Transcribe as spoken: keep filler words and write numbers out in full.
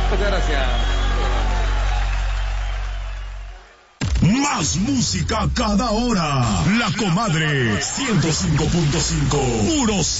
Muchas gracias. Más música cada hora. La Comadre ciento cinco punto cinco. Puro